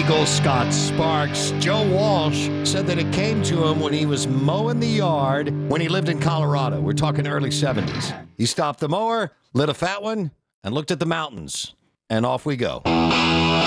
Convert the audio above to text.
Eagle, Scott Sparks. Joe Walsh said that it came to him when he was mowing the yard when he lived in Colorado. We're talking early 70s. He stopped the mower, lit a fat one, and looked at the mountains. And off we go.